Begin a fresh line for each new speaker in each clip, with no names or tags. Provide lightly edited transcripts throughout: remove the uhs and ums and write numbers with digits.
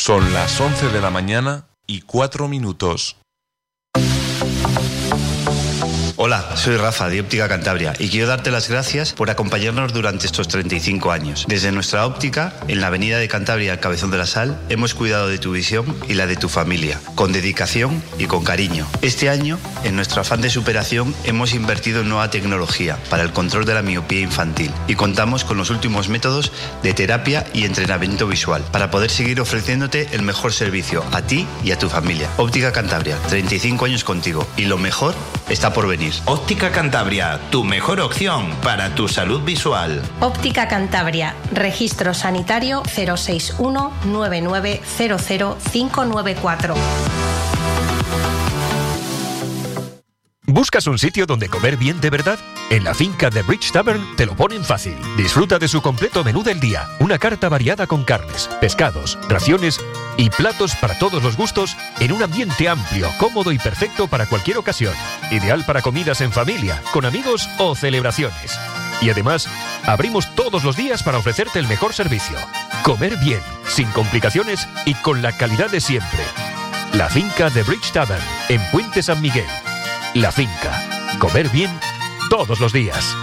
Son las 11 de la mañana y 4 minutos.
Hola, soy Rafa de Óptica Cantabria y quiero darte las gracias por acompañarnos durante estos 35 años. Desde nuestra óptica, en la avenida de Cantabria, al Cabezón de la Sal, hemos cuidado de tu visión y la de tu familia, con dedicación y con cariño. Este año, en nuestro afán de superación, hemos invertido en nueva tecnología para el control de la miopía infantil y contamos con los últimos métodos de terapia y entrenamiento visual para poder seguir ofreciéndote el mejor servicio a ti y a tu familia. Óptica Cantabria, 35 años contigo y lo mejor está por venir.
Óptica Cantabria, tu mejor opción para tu salud visual.
Óptica Cantabria, registro sanitario 061 9900 594.
¿Buscas un sitio donde comer bien de verdad? En la finca de Bridge Tavern te lo ponen fácil. Disfruta de su completo menú del día. Una carta variada con carnes, pescados, raciones y platos para todos los gustos en un ambiente amplio, cómodo y perfecto para cualquier ocasión. Ideal para comidas en familia, con amigos o celebraciones. Y además, abrimos todos los días para ofrecerte el mejor servicio. Comer bien, sin complicaciones y con la calidad de siempre. La finca de Bridge Tavern, en Puente San Miguel. La finca. Comer bien todos los días.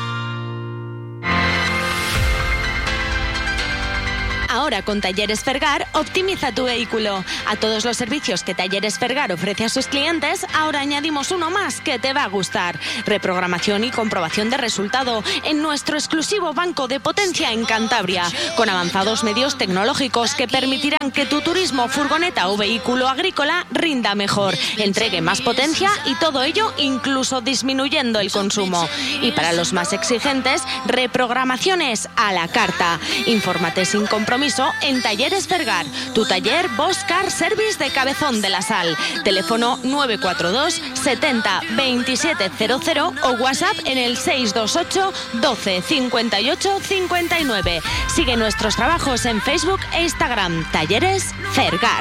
Ahora con Talleres Fergar, optimiza tu vehículo. A todos los servicios que Talleres Fergar ofrece a sus clientes, ahora añadimos uno más que te va a gustar. Reprogramación y comprobación de resultado en nuestro exclusivo banco de potencia en Cantabria, con avanzados medios tecnológicos que permitirán que tu turismo, furgoneta o vehículo agrícola rinda mejor, entregue más potencia y todo ello incluso disminuyendo el consumo. Y para los más exigentes, reprogramaciones a la carta. Infórmate sin compromiso en Talleres Fergar, tu taller Bosch Car Service de Cabezón de la Sal. Teléfono 942 70 2700 o WhatsApp en el 628 12 58 59. Sigue nuestros trabajos en Facebook e Instagram. Talleres Fergar.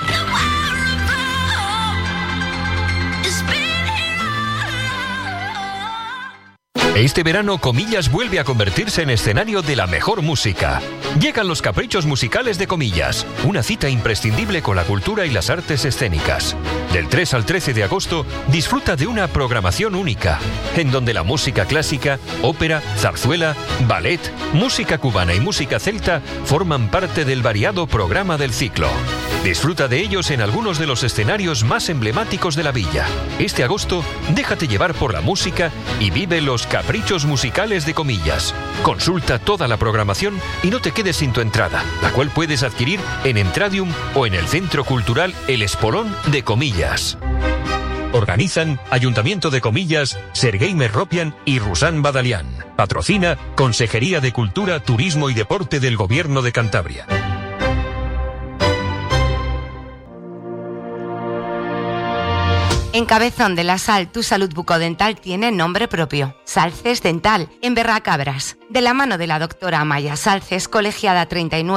Este verano, Comillas vuelve a convertirse en escenario de la mejor música. Llegan los Caprichos Musicales de Comillas, una cita imprescindible con la cultura y las artes escénicas. Del 3 al 13 de agosto, disfruta de una programación única, en donde la música clásica, ópera, zarzuela, ballet, música cubana y música celta forman parte del variado programa del ciclo. Disfruta de ellos en algunos de los escenarios más emblemáticos de la villa. Este agosto, déjate llevar por la música y vive los Caprichos Musicales de Comillas. Consulta toda la programación y no te quedes sin tu entrada, la cual puedes adquirir en Entradium o en el Centro Cultural El Espolón de Comillas. Organizan Ayuntamiento de Comillas, Serguei Merropian y Rusán Badalián. Patrocina Consejería de Cultura, Turismo y Deporte del Gobierno de Cantabria.
En Cabezón de la Sal, tu salud bucodental tiene nombre propio. Salces Dental, en Berracabras. De la mano de la doctora Amaya Salces, colegiada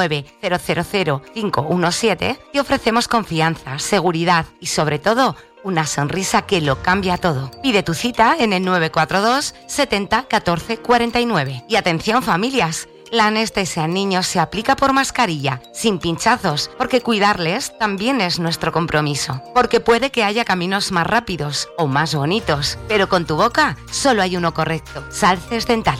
3900517, te ofrecemos confianza, seguridad y, sobre todo, una sonrisa que lo cambia todo. Pide tu cita en el 942 70 14 49. Y atención, familias. La anestesia en niños se aplica por mascarilla, sin pinchazos, porque cuidarles también es nuestro compromiso. Porque puede que haya caminos más rápidos o más bonitos, pero con tu boca solo hay uno correcto. Salces Dental.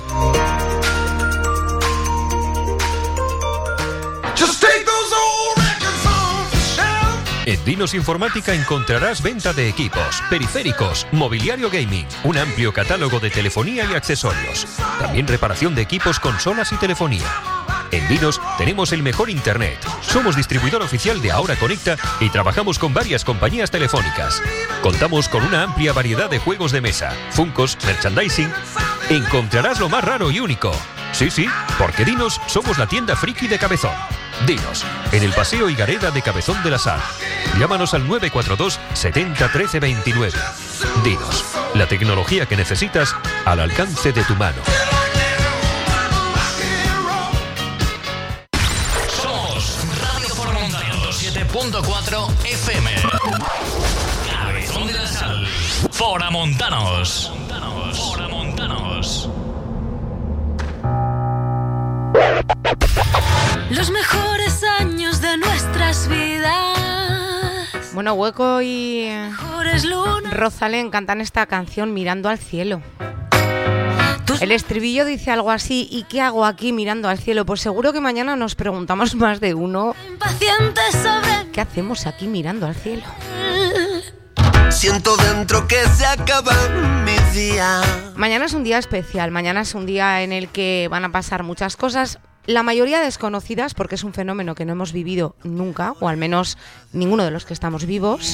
En Dinos Informática encontrarás venta de equipos, periféricos, mobiliario gaming, un amplio catálogo de telefonía y accesorios. También reparación de equipos, consolas y telefonía. En Dinos tenemos el mejor internet. Somos distribuidor oficial de Ahora Conecta y trabajamos con varias compañías telefónicas. Contamos con una amplia variedad de juegos de mesa, funcos, merchandising. Encontrarás lo más raro y único. Sí, porque Dinos somos la tienda friki de Cabezón. Dinos, en el Paseo Higareda de Cabezón de la Sal. Llámanos al 942 70 13 29. Dinos, la tecnología que necesitas al alcance de tu mano.
Somos Radio Formontanos 7.4 FM. Cabezón de la Sal. Foramontanos. Foramontanos.
Los mejores años de nuestras vidas
Bueno, Hueco y Rosalén cantan esta canción mirando al cielo. El estribillo dice algo así: ¿y qué hago aquí mirando al cielo? Pues seguro que mañana nos preguntamos más de uno, ¿qué hacemos aquí mirando al cielo?
Siento dentro que se acaban mis días.
Mañana es un día especial, mañana es un día en el que van a pasar muchas cosas, la mayoría desconocidas porque es un fenómeno que no hemos vivido nunca, o al menos ninguno de los que estamos vivos.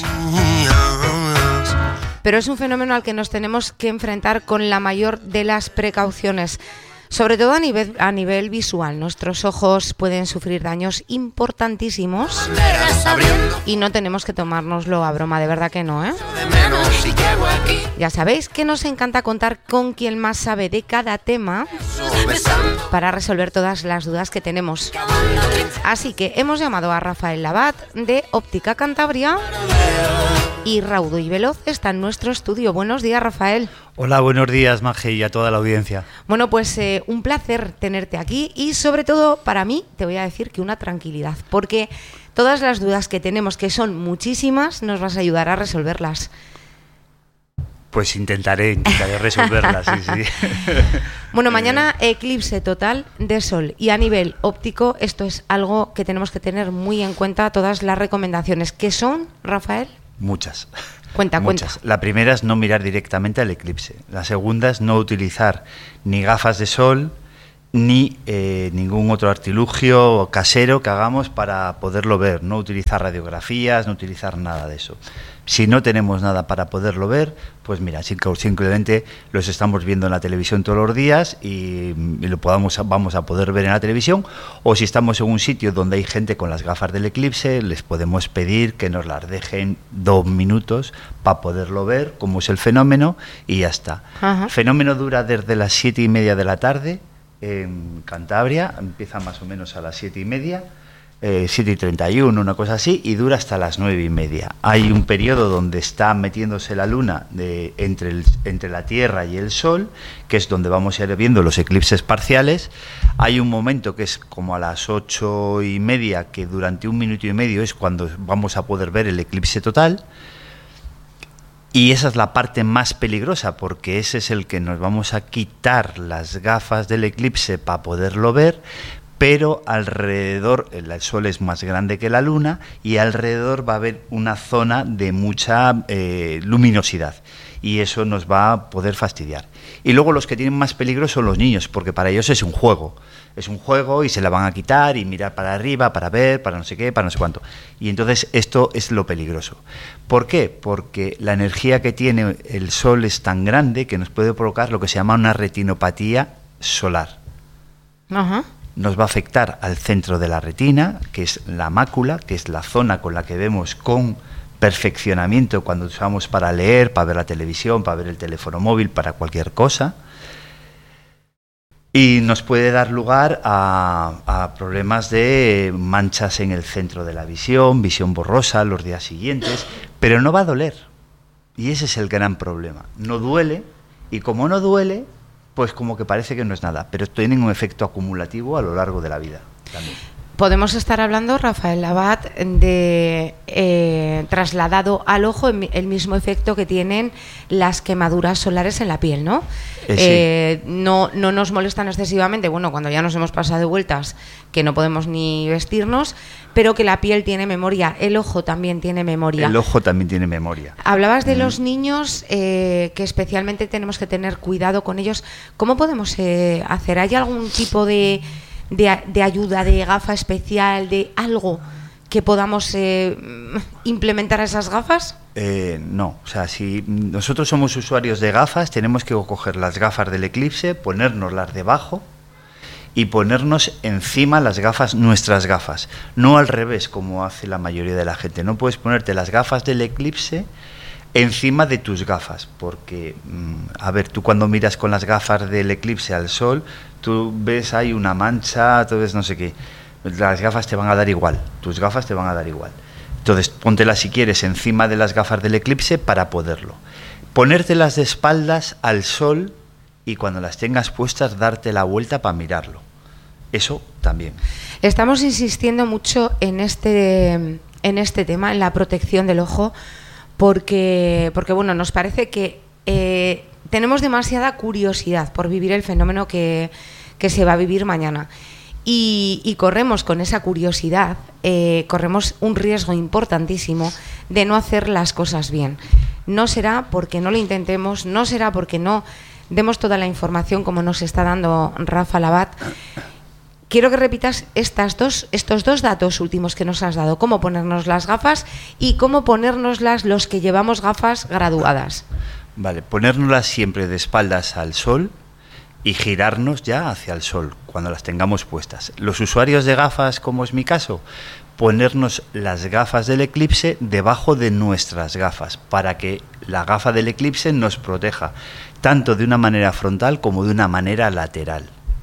Pero es un fenómeno al que nos tenemos que enfrentar con la mayor de las precauciones, sobre todo a nivel visual. Nuestros ojos pueden sufrir daños importantísimos y no tenemos que tomárnoslo a broma, de verdad que no, ¿eh? Ya sabéis que nos encanta contar con quien más sabe de cada tema para resolver todas las dudas que tenemos. Así que hemos llamado a Rafael Labat de Óptica Cantabria y Raudo y Veloz está en nuestro estudio. Buenos días, Rafael.
Hola, buenos días, Maje, y a toda la audiencia.
Bueno, pues un placer tenerte aquí y sobre todo para mí te voy a decir que una tranquilidad, porque todas las dudas que tenemos, que son muchísimas, nos vas a ayudar a resolverlas.
Pues intentaré resolverlas, sí.
Bueno, mañana eclipse total de sol y a nivel óptico esto es algo que tenemos que tener muy en cuenta, todas las recomendaciones. ¿Qué son, Rafael?
Muchas.
Cuenta.
La primera es no mirar directamente al eclipse. La segunda es no utilizar ni gafas de sol ni ningún otro artilugio casero que hagamos para poderlo ver. No utilizar radiografías, no utilizar nada de eso. Si no tenemos nada para poderlo ver, pues mira, simplemente los estamos viendo en la televisión todos los días y vamos a poder ver en la televisión, o si estamos en un sitio donde hay gente con las gafas del eclipse, les podemos pedir que nos las dejen 2 minutos para poderlo ver, cómo es el fenómeno, y ya está. Ajá. El fenómeno dura desde las 7:30 de la tarde en Cantabria, empieza más o menos a las 7:30. 7:31, una cosa así, y dura hasta las 9:30. Hay un periodo donde está metiéndose la luna entre la Tierra y el Sol, que es donde vamos a ir viendo los eclipses parciales. Hay un momento que es como a las 8:30, que durante 1 minuto y medio es cuando vamos a poder ver el eclipse total. Y esa es la parte más peligrosa, porque ese es el que nos vamos a quitar las gafas del eclipse para poderlo ver. Pero alrededor, el Sol es más grande que la Luna y alrededor va a haber una zona de mucha luminosidad y eso nos va a poder fastidiar. Y luego los que tienen más peligro son los niños, porque para ellos es un juego y se la van a quitar y mirar para arriba, para ver, para no sé qué, para no sé cuánto. Y entonces esto es lo peligroso. ¿Por qué? Porque la energía que tiene el Sol es tan grande que nos puede provocar lo que se llama una retinopatía solar.
Ajá.
Nos va a afectar al centro de la retina, que es la mácula, que es la zona con la que vemos con perfeccionamiento cuando usamos para leer, para ver la televisión, para ver el teléfono móvil, para cualquier cosa. Y nos puede dar lugar a problemas de manchas en el centro de la visión borrosa los días siguientes, pero no va a doler. Y ese es el gran problema. No duele, y como no duele, pues como que parece que no es nada, pero tienen un efecto acumulativo a lo largo de la vida también.
Podemos estar hablando, Rafael Labat, de trasladado al ojo el mismo efecto que tienen las quemaduras solares en la piel, ¿no?
Sí.
No nos molestan excesivamente, bueno, cuando ya nos hemos pasado de vueltas, que no podemos ni vestirnos, pero que la piel tiene memoria, el ojo también tiene memoria.
El ojo también tiene memoria.
Hablabas de los niños, que especialmente tenemos que tener cuidado con ellos. ¿Cómo podemos hacer? ¿Hay algún tipo de ayuda, de gafa especial, de algo que podamos implementar a esas gafas?
No, o sea, si nosotros somos usuarios de gafas, tenemos que coger las gafas del eclipse, ponérnoslas debajo y ponernos encima nuestras gafas, no al revés como hace la mayoría de la gente. No puedes ponerte las gafas del eclipse encima de tus gafas, porque, a ver, tú cuando miras con las gafas del eclipse al sol, tú ves ahí una mancha, tú ves no sé qué, las gafas te van a dar igual, tus gafas te van a dar igual. Entonces, póntelas si quieres encima de las gafas del eclipse para poderlo. Ponértelas de espaldas al sol y cuando las tengas puestas, darte la vuelta para mirarlo. Eso también.
Estamos insistiendo mucho en en este tema, en la protección del ojo, porque bueno, nos parece que tenemos demasiada curiosidad por vivir el fenómeno que se va a vivir mañana. Y corremos con esa curiosidad, corremos un riesgo importantísimo de no hacer las cosas bien. No será porque no lo intentemos, no será porque no demos toda la información como nos está dando Rafa Labat. Quiero que repitas estos dos datos últimos que nos has dado, cómo ponernos las gafas y cómo ponérnoslas los que llevamos gafas graduadas.
Vale, ponérnoslas siempre de espaldas al sol y girarnos ya hacia el sol cuando las tengamos puestas. Los usuarios de gafas, como es mi caso, ponernos las gafas del eclipse debajo de nuestras gafas para que la gafa del eclipse nos proteja tanto de una manera frontal como de una manera lateral.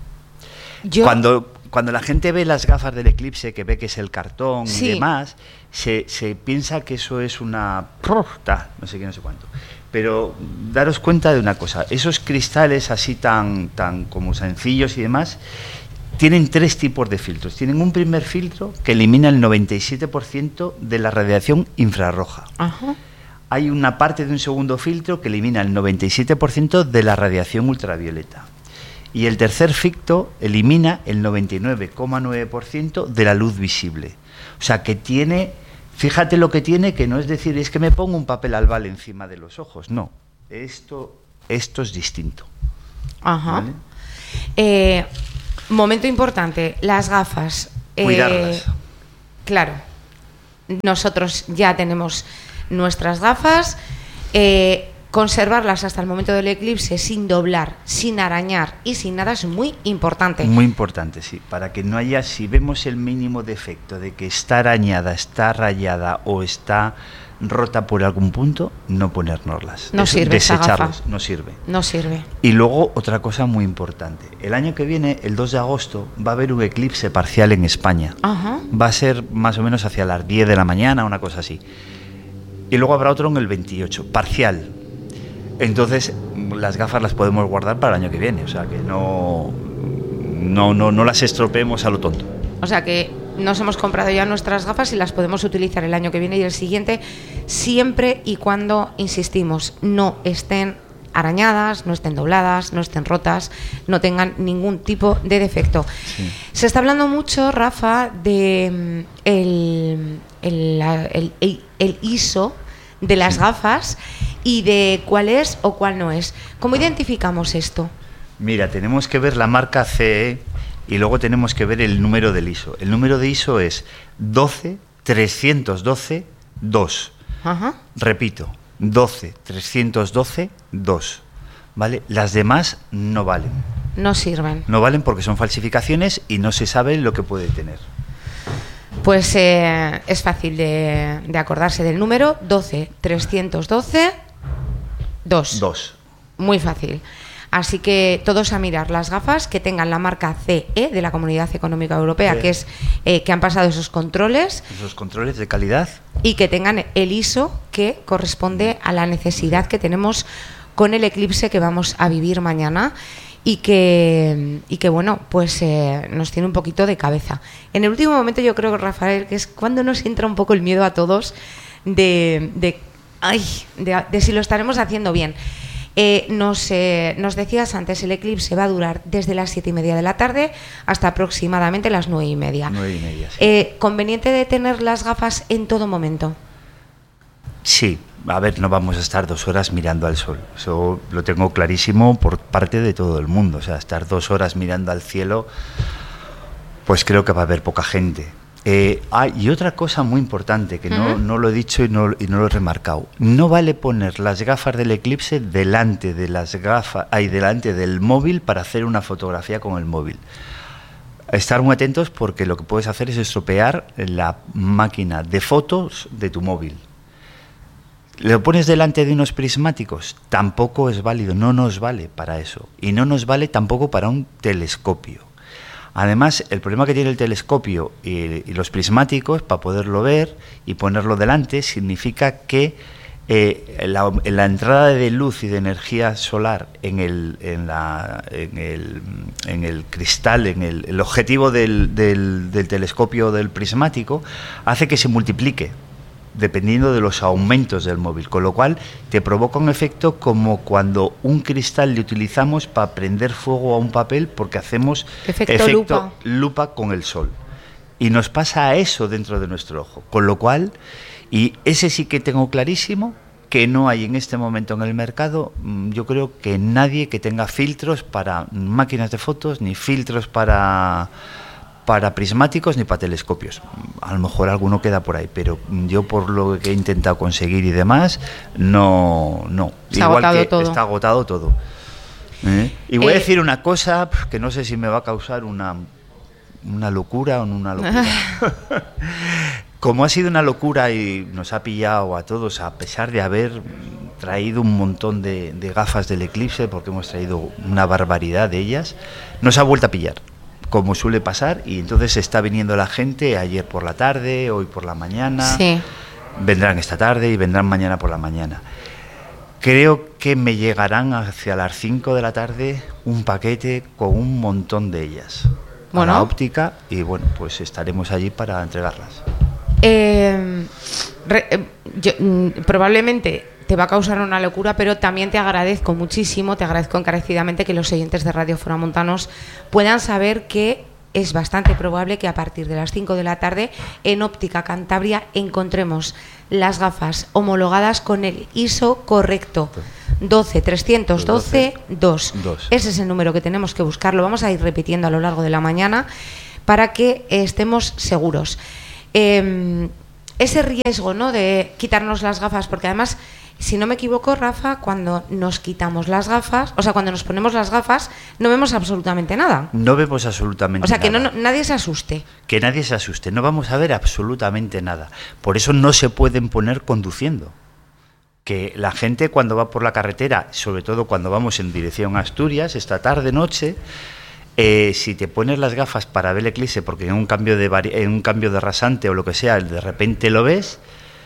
Cuando la gente ve las gafas del eclipse, que ve que es el cartón y demás, se piensa que eso es una... no sé qué, no sé cuánto. Pero daros cuenta de una cosa, esos cristales así tan como sencillos y demás, tienen 3 tipos de filtros. Tienen un primer filtro que elimina el 97% de la radiación infrarroja. Ajá. Hay una parte de un segundo filtro que elimina el 97% de la radiación ultravioleta. Y el tercer filtro elimina el 99,9% de la luz visible. O sea que tiene, fíjate lo que tiene, que no es decir, es que me pongo un papel albal encima de los ojos. No, esto es distinto.
Ajá. ¿Vale? Momento importante, las gafas.
Cuidarlas.
Claro, nosotros ya tenemos nuestras gafas, conservarlas hasta el momento del eclipse sin doblar, sin arañar y sin nada es muy importante.
Muy importante, sí, para que no haya, si vemos el mínimo defecto de que está arañada, está rayada o está rota por algún punto, no ponérnoslas.
No sirve esa gafa.
No sirve.
No sirve.
Y luego otra cosa muy importante. El año que viene, el 2 de agosto, va a haber un eclipse parcial en España. Ajá. Va a ser más o menos hacia las 10 de la mañana, una cosa así. Y luego habrá otro en el 28, parcial. Entonces, las gafas las podemos guardar para el año que viene. O sea, que no las estropeemos a lo tonto.
O sea que nos hemos comprado ya nuestras gafas y las podemos utilizar el año que viene y el siguiente, siempre y cuando, insistimos, no estén arañadas, no estén dobladas, no estén rotas, no tengan ningún tipo de defecto. Sí. Se está hablando mucho, Rafa, de el ISO de las gafas y de cuál es o cuál no es. ¿Cómo identificamos esto?
Mira, tenemos que ver la marca CE y luego tenemos que ver el número del ISO. El número de ISO es 12312-2.
Ajá.
Repito, 12312-2. ¿Vale? Las demás no valen.
No sirven.
No valen porque son falsificaciones y no se sabe lo que puede tener.
Pues es fácil de acordarse del número 12312-2. Muy fácil. Así que todos a mirar las gafas que tengan la marca CE de la Comunidad Económica Europea, que es que han pasado esos controles.
Esos controles de calidad.
Y que tengan el ISO que corresponde a la necesidad que tenemos con el eclipse que vamos a vivir mañana. Y que bueno, pues nos tiene un poquito de cabeza. En el último momento yo creo, Rafael, que es cuando nos entra un poco el miedo a todos de si lo estaremos haciendo bien. Nos decías antes, el eclipse va a durar desde las 7:30 de la tarde hasta aproximadamente las 9:30.
9:30, sí.
¿Conveniente de tener las gafas en todo momento?
Sí. A ver, no vamos a estar 2 horas mirando al sol. Eso lo tengo clarísimo por parte de todo el mundo. O sea, estar 2 horas mirando al cielo, pues creo que va a haber poca gente. Y otra cosa muy importante, que no lo he dicho y no lo he remarcado. No vale poner las gafas del eclipse delante de las gafas, delante del móvil para hacer una fotografía con el móvil. Estar muy atentos porque lo que puedes hacer es estropear la máquina de fotos de tu móvil. ¿Lo pones delante de unos prismáticos? Tampoco es válido, no nos vale para eso. Y no nos vale tampoco para un telescopio. Además, el problema que tiene el telescopio y los prismáticos, para poderlo ver y ponerlo delante, significa que la entrada de luz y de energía solar en el cristal, en el objetivo del telescopio del prismático, hace que se multiplique dependiendo de los aumentos del móvil, con lo cual te provoca un efecto como cuando un cristal le utilizamos para prender fuego a un papel, porque hacemos efecto lupa con el sol, y nos pasa eso dentro de nuestro ojo, con lo cual, y ese sí que tengo clarísimo que no hay en este momento en el mercado, yo creo que nadie que tenga filtros para máquinas de fotos, ni filtros para prismáticos, ni para telescopios. A lo mejor alguno queda por ahí, pero yo, por lo que he intentado conseguir y demás, no. Está agotado todo. Y voy a decir una cosa que no sé si me va a causar una locura o no una locura. Como ha sido una locura y nos ha pillado a todos, a pesar de haber traído un montón de gafas del eclipse, porque hemos traído una barbaridad de ellas, nos ha vuelto a pillar, como suele pasar, y entonces está viniendo la gente ayer por la tarde, hoy por la mañana, sí. Vendrán esta tarde y vendrán mañana por la mañana. Creo que me llegarán hacia las 5 de la tarde un paquete con un montón de ellas a la óptica, y bueno, pues estaremos allí para entregarlas.
Probablemente te va a causar una locura, pero también te agradezco muchísimo, te agradezco encarecidamente que los oyentes de Radio Foramontanos puedan saber que es bastante probable que a partir de las 5 de la tarde en Óptica Cantabria encontremos las gafas homologadas con el ISO correcto, 12312-2. Ese es el número que tenemos que buscar, lo vamos a ir repitiendo a lo largo de la mañana para que estemos seguros. Ese riesgo, ¿no?, de quitarnos las gafas, porque además, si no me equivoco, Rafa, cuando nos quitamos las gafas, o sea, cuando nos ponemos las gafas, no vemos absolutamente nada.
No vemos absolutamente nada.
O sea, que nadie se asuste.
Que nadie se asuste, no vamos a ver absolutamente nada. Por eso no se pueden poner conduciendo. Que la gente, cuando va por la carretera, sobre todo cuando vamos en dirección a Asturias, esta tarde, noche, si te pones las gafas para ver el eclipse, porque en un cambio de rasante o lo que sea, de repente lo ves,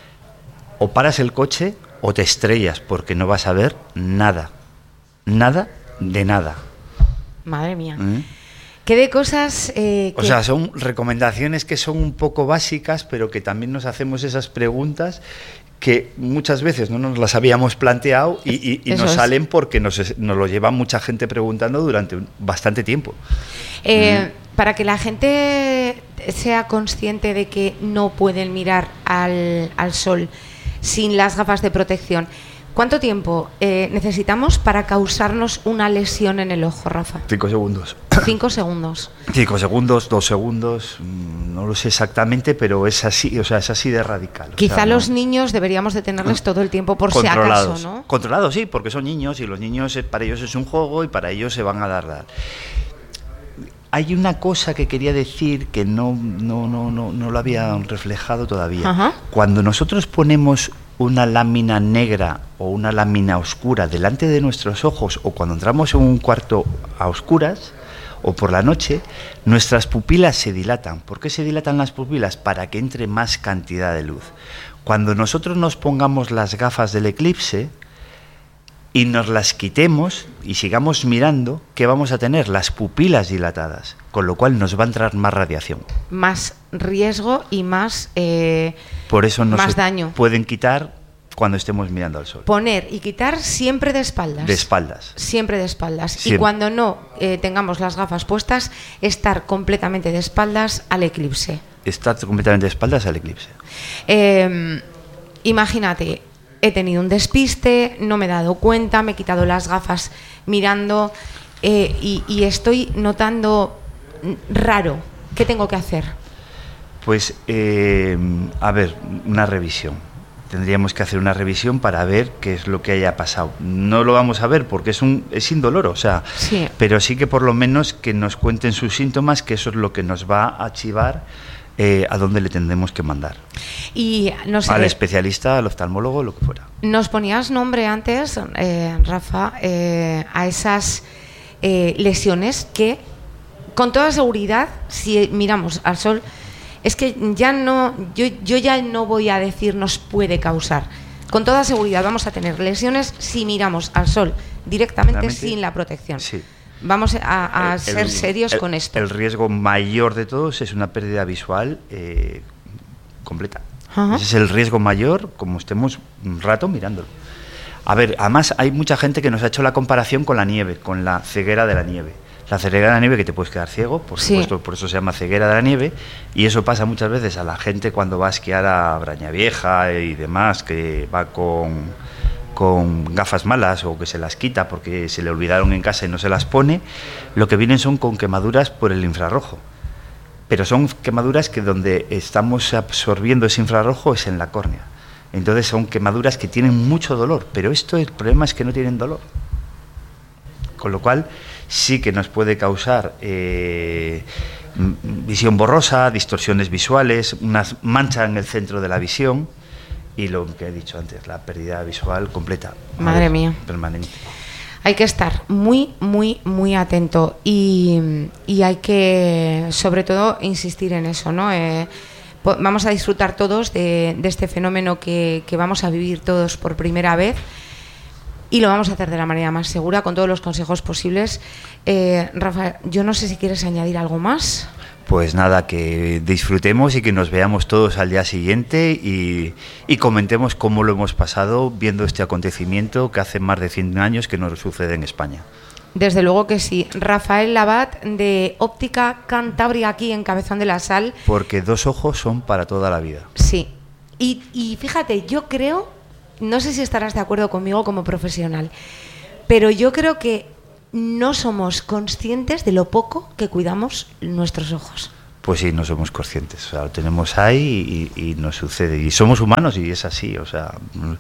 o paras el coche o te estrellas, porque no vas a ver nada de nada.
Madre mía. ¿Qué de cosas?
O sea, son recomendaciones que son un poco básicas, pero que también nos hacemos esas preguntas que muchas veces no nos las habíamos planteado y nos salen porque nos lo lleva mucha gente preguntando durante bastante tiempo.
Para que la gente sea consciente de que no pueden mirar al sol sin las gafas de protección, ¿cuánto tiempo necesitamos para causarnos una lesión en el ojo, Rafa?
5 segundos.
5 segundos.
5 segundos, 2 segundos, no lo sé exactamente, pero es así, o sea, es así de radical.
Quizá los niños deberíamos de tenerles todo el tiempo por si acaso, ¿no?
Controlados, sí, porque son niños y los niños, para ellos es un juego y para ellos se van a dar. Hay una cosa que quería decir que no lo había reflejado todavía. Ajá. Cuando nosotros ponemos una lámina negra o una lámina oscura delante de nuestros ojos, o cuando entramos en un cuarto a oscuras o por la noche, nuestras pupilas se dilatan. ¿Por qué se dilatan las pupilas? Para que entre más cantidad de luz. Cuando nosotros nos pongamos las gafas del eclipse y nos las quitemos y sigamos mirando, ¿qué vamos a tener? Las pupilas dilatadas, con lo cual nos va a entrar más radiación.
Más riesgo y más
por eso no
más
se
daño.
Pueden quitar cuando estemos mirando al sol.
Poner y quitar siempre de espaldas.
De espaldas.
Siempre de espaldas.
Siempre.
Y cuando no tengamos las gafas puestas, estar completamente de espaldas al eclipse.
Estar completamente de espaldas al eclipse.
Imagínate, he tenido un despiste, no me he dado cuenta, me he quitado las gafas mirando y estoy notando raro. ¿Qué tengo que hacer?
Pues, a ver, una revisión. Tendríamos que hacer una revisión para ver qué es lo que haya pasado. No lo vamos a ver porque es indoloro, o sea,
sí.
Pero sí que por lo menos que nos cuenten sus síntomas, que eso es lo que nos va a chivar a dónde le tendremos que mandar.
Y no sé,
al especialista, al oftalmólogo, lo que fuera.
Nos ponías nombre antes, Rafa, a esas lesiones que, con toda seguridad, si miramos al sol, es que ya no, yo ya no voy a decir nos puede causar. con toda seguridad vamos a tener lesiones si miramos al sol directamente
Realmente,
sin la protección.
Sí.
Vamos a ser serios con esto.
El riesgo mayor de todos es una pérdida visual completa.
Ajá.
Ese es el riesgo mayor, como estemos un rato mirándolo. A ver, además hay mucha gente que nos ha hecho la comparación con la nieve, con la ceguera de la nieve. La ceguera de la nieve, que te puedes quedar ciego, por supuesto, por eso se llama ceguera de la nieve, y eso pasa muchas veces a la gente cuando va a esquiar a Brañavieja y demás, que va con gafas malas o que se las quita porque se le olvidaron en casa y no se las pone. Lo que vienen son con quemaduras por el infrarrojo, pero son quemaduras que donde estamos absorbiendo ese infrarrojo es en la córnea. Entonces son quemaduras que tienen mucho dolor, pero el problema es que no tienen dolor. Con lo cual sí que nos puede causar visión borrosa, distorsiones visuales, una mancha en el centro de la visión y lo que he dicho antes, la pérdida visual completa.
Madre mía.
Permanente.
Hay que estar muy, muy, muy atento y hay que, sobre todo, insistir en eso, ¿no? Vamos a disfrutar todos de este fenómeno que vamos a vivir todos por primera vez y lo vamos a hacer de la manera más segura, con todos los consejos posibles. Rafa, yo no sé si quieres añadir algo más.
Pues nada, que disfrutemos y que nos veamos todos al día siguiente y comentemos cómo lo hemos pasado viendo este acontecimiento que hace más de 100 años que nos sucede en España.
Desde luego que sí. Rafael Labat, de Óptica Cantabria, aquí en Cabezón de la Sal.
Porque 2 ojos son para toda la vida.
Sí. Y fíjate, yo creo, no sé si estarás de acuerdo conmigo como profesional, pero yo creo que no somos conscientes de lo poco que cuidamos nuestros ojos.
Pues sí, no somos conscientes. O sea, lo tenemos ahí y nos sucede. Y somos humanos y es así. O sea,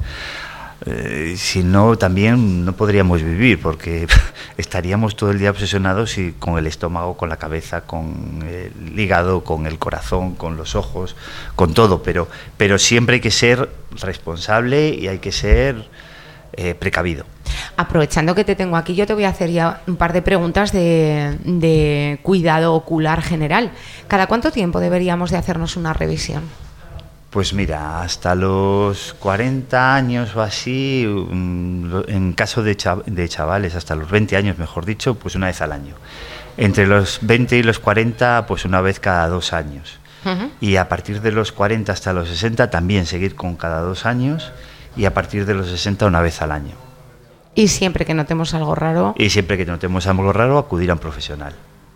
si no, también no podríamos vivir porque estaríamos todo el día obsesionados y con el estómago, con la cabeza, con el hígado, con el corazón, con los ojos, con todo. Pero siempre hay que ser responsable y hay que ser precavido.
Aprovechando que te tengo aquí, yo te voy a hacer ya un par de preguntas de cuidado ocular general. ¿Cada cuánto tiempo deberíamos de hacernos una revisión?
Pues mira, hasta los 40 años o así, en caso de chavales, hasta los 20 años, mejor dicho, pues una vez al año. Entre los 20 y los 40, pues una vez cada 2 años. Uh-huh. Y a partir de los 40 hasta los 60, también seguir con cada 2 años. Y a partir de los 60, una vez al año.
Y siempre que notemos algo raro.
Y siempre que notemos algo raro, acudir a un profesional.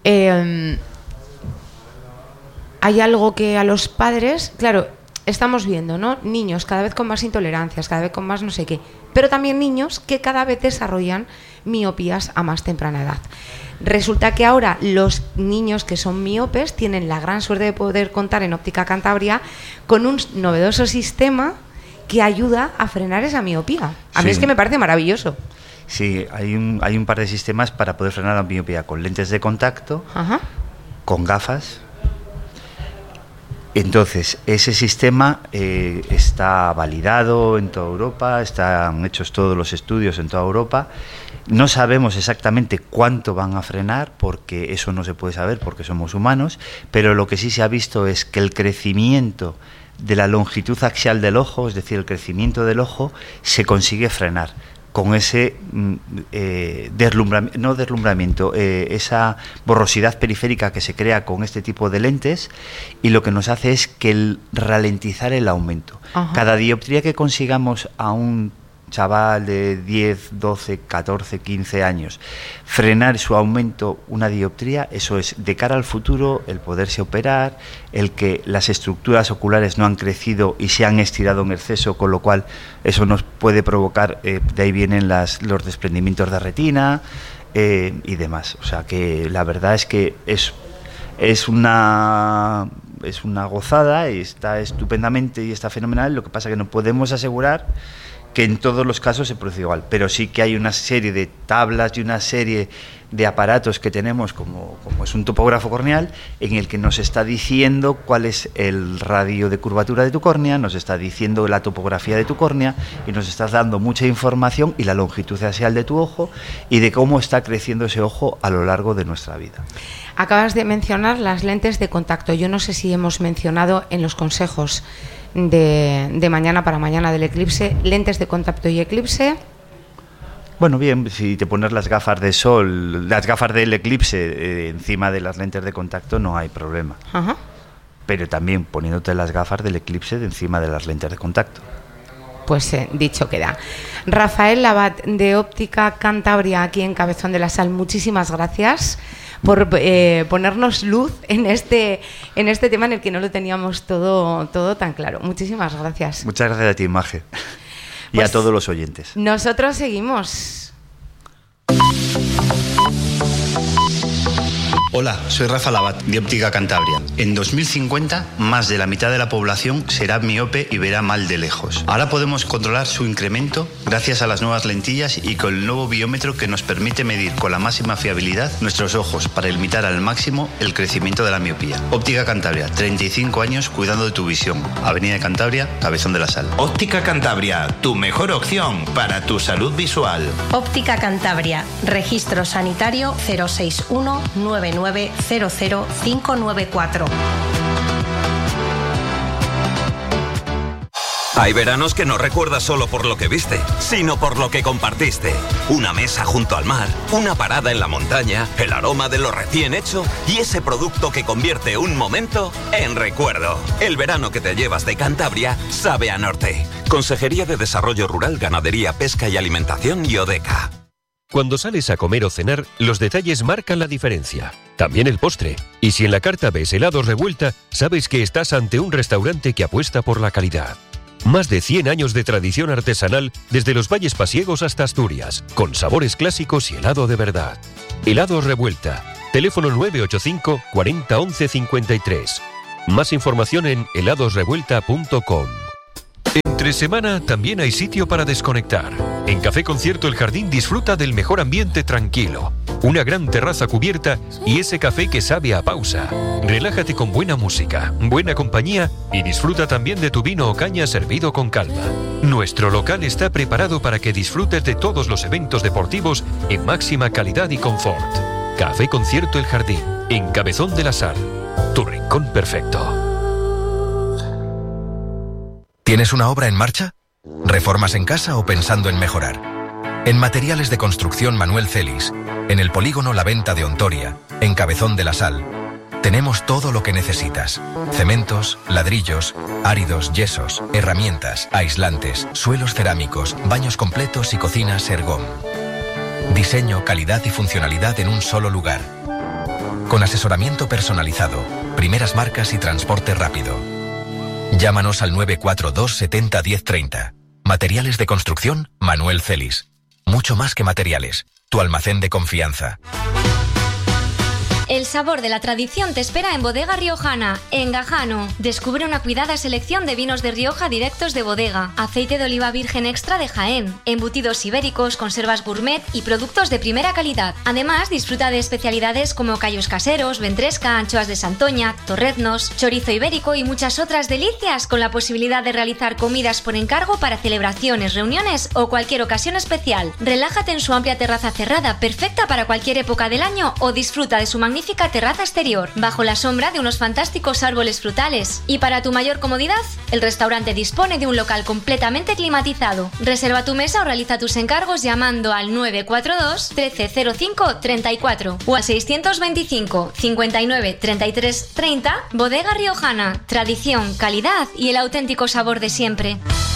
Hay algo que a los padres, claro, estamos viendo, ¿no? Niños cada vez con más intolerancias, cada vez con más no sé qué, pero también niños que cada vez desarrollan miopías a más temprana edad. Resulta que ahora los niños que son miopes tienen la gran suerte de poder contar en Óptica Cantabria con un novedoso sistema que ayuda a frenar esa miopía. A mí es que me parece maravilloso.
Sí, hay un par de sistemas para poder frenar la miopía con lentes de contacto, ajá, con gafas. Entonces, ese sistema está validado en toda Europa, están hechos todos los estudios en toda Europa. No sabemos exactamente cuánto van a frenar, porque eso no se puede saber porque somos humanos, pero lo que sí se ha visto es que el crecimiento de la longitud axial del ojo, es decir, el crecimiento del ojo, se consigue frenar con ese esa borrosidad periférica que se crea con este tipo de lentes, y lo que nos hace es que ralentizar el aumento. Ajá. Cada dioptría que consigamos a un chaval de 10, 12, 14, 15 años, frenar su aumento una dioptría, eso es de cara al futuro el poderse operar, el que las estructuras oculares no han crecido y se han estirado en exceso, con lo cual eso nos puede provocar, de ahí vienen los desprendimientos de retina y demás. O sea que la verdad es que es una gozada y está estupendamente y está fenomenal. Lo que pasa es que no podemos asegurar que en todos los casos se produce igual, pero sí que hay una serie de tablas y una serie de aparatos que tenemos, como es un topógrafo corneal, en el que nos está diciendo cuál es el radio de curvatura de tu córnea, nos está diciendo la topografía de tu córnea y nos está dando mucha información y la longitud axial de tu ojo y de cómo está creciendo ese ojo a lo largo de nuestra vida.
Acabas de mencionar las lentes de contacto. Yo no sé si hemos mencionado en los consejos de mañana para mañana del eclipse, lentes de contacto y eclipse.
Bueno, bien, si te pones las gafas de sol, las gafas del eclipse encima de las lentes de contacto, no hay problema.
Ajá.
Pero también poniéndote las gafas del eclipse de encima de las lentes de contacto.
Pues dicho queda. Rafael Labat, de Óptica Cantabria, aquí en Cabezón de la Sal, muchísimas gracias por ponernos luz en este tema en el que no lo teníamos todo tan claro. Muchísimas gracias.
Muchas gracias a ti, Maje. Y
pues
a todos los oyentes.
Nosotros seguimos.
Hola, soy Rafa Labat, de Óptica Cantabria. En 2050, más de la mitad de la población será miope y verá mal de lejos. Ahora podemos controlar su incremento gracias a las nuevas lentillas y con el nuevo biómetro que nos permite medir con la máxima fiabilidad nuestros ojos para limitar al máximo el crecimiento de la miopía. Óptica Cantabria, 35 años cuidando de tu visión. Avenida de Cantabria, Cabezón de la Sal.
Óptica Cantabria, tu mejor opción para tu salud visual.
Óptica Cantabria, registro sanitario 061 99 00594.
Hay veranos que no recuerdas solo por lo que viste, sino por lo que compartiste. Una mesa junto al mar, una parada en la montaña, el aroma de lo recién hecho y ese producto que convierte un momento en recuerdo. El verano que te llevas de Cantabria sabe a norte. Consejería de Desarrollo Rural, Ganadería, Pesca y Alimentación y Odeca.
Cuando sales a comer o cenar, los detalles marcan la diferencia. También el postre. Y si en la carta ves helados revuelta, sabes que estás ante un restaurante que apuesta por la calidad. Más de 100 años de tradición artesanal desde los valles pasiegos hasta Asturias, con sabores clásicos y helado de verdad. Helados Revuelta. Teléfono 985 40 11 53. Más información en heladosrevuelta.com. Entre semana también hay sitio para desconectar. En Café Concierto El Jardín disfruta del mejor ambiente tranquilo, una gran terraza cubierta y ese café que sabe a pausa. Relájate con buena música, buena compañía y disfruta también de tu vino o caña servido con calma. Nuestro local está preparado para que disfrutes de todos los eventos deportivos en máxima calidad y confort. Café Concierto El Jardín, en Cabezón de la Sal, tu rincón perfecto.
¿Tienes una obra en marcha? ¿Reformas en casa o pensando en mejorar? En Materiales de Construcción Manuel Celis, en el polígono La Venta de Ontoria, en Cabezón de la Sal, tenemos todo lo que necesitas. Cementos, ladrillos, áridos, yesos, herramientas, aislantes, suelos cerámicos, baños completos y cocinas Ergom. Diseño, calidad y funcionalidad en un solo lugar. Con asesoramiento personalizado, primeras marcas y transporte rápido. Llámanos al 942 70 10 30. Materiales de Construcción Manuel Celis. Mucho más que materiales. Tu almacén de confianza.
El sabor de la tradición te espera en Bodega Riojana, en Gajano. Descubre una cuidada selección de vinos de Rioja directos de bodega, aceite de oliva virgen extra de Jaén, embutidos ibéricos, conservas gourmet y productos de primera calidad. Además, disfruta de especialidades como callos caseros, ventresca, anchoas de Santoña, torreznos, chorizo ibérico y muchas otras delicias, con la posibilidad de realizar comidas por encargo para celebraciones, reuniones o cualquier ocasión especial. Relájate en su amplia terraza cerrada, perfecta para cualquier época del año, o disfruta de su magnífica terraza exterior, bajo la sombra de unos fantásticos árboles frutales. Y para tu mayor comodidad, el restaurante dispone de un local completamente climatizado. Reserva tu mesa o realiza tus encargos llamando al 942 1305 34 o al 625 59 33 30. Bodega Riojana, tradición, calidad y el auténtico sabor de siempre.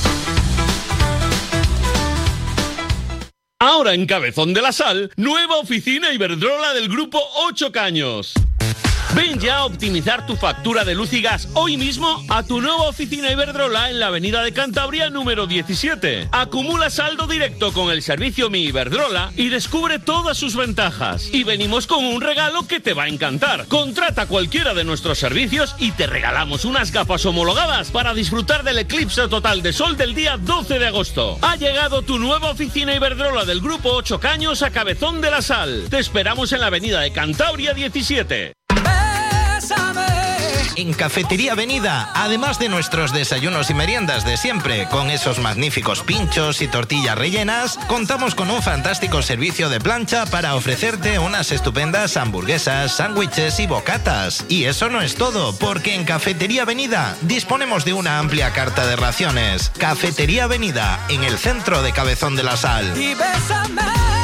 Ahora en Cabezón de la Sal, nueva oficina Iberdrola del Grupo 8 Caños. Ven ya a optimizar tu factura de luz y gas hoy mismo a tu nueva oficina Iberdrola en la Avenida de Cantabria número 17. Acumula saldo directo con el servicio Mi Iberdrola y descubre todas sus ventajas. Y venimos con un regalo que te va a encantar. Contrata cualquiera de nuestros servicios y te regalamos unas gafas homologadas para disfrutar del eclipse total de sol del día 12 de agosto. Ha llegado tu nueva oficina Iberdrola del Grupo 8 Caños a Cabezón de la Sal. Te esperamos en la Avenida de Cantabria 17.
Bésame,
en Cafetería Avenida, además de nuestros desayunos y meriendas de siempre, con esos magníficos pinchos y tortillas rellenas, contamos con un fantástico servicio de plancha para ofrecerte unas estupendas hamburguesas, sándwiches y bocatas. Y eso no es todo, porque en Cafetería Avenida disponemos de una amplia carta de raciones. Cafetería Avenida, en el centro de Cabezón de la Sal.
Y bésame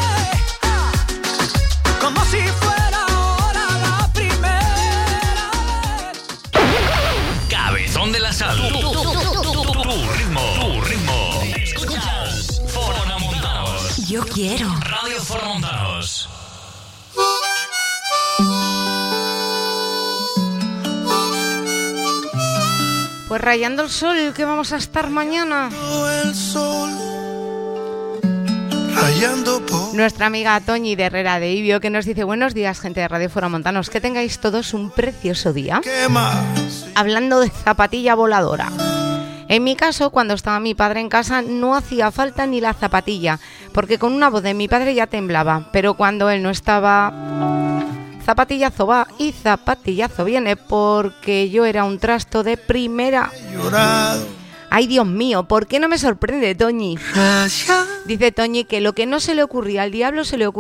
como si fuera ahora la primera vez.
Cabezón de la Sal. Tu ritmo. Escuchas Foromontanos.
Yo quiero.
Radio Foromontanos.
Pues rayando el sol, que vamos a estar mañana.
El sol rayando por...
Nuestra amiga Toñi de Herrera de Ibio, que nos dice: buenos días, gente de Radio Foromontanos, que tengáis todos un precioso día.
¿Qué más?
Hablando de zapatilla voladora. En mi caso, cuando estaba mi padre en casa, no hacía falta ni la zapatilla, porque con una voz de mi padre ya temblaba, pero cuando él no estaba... zapatillazo va y zapatillazo viene, porque yo era un trasto de primera. Ay, Dios mío, ¿por qué no me sorprende, Toñi? Dice Toñi que lo que no se le ocurría al diablo se le ocurre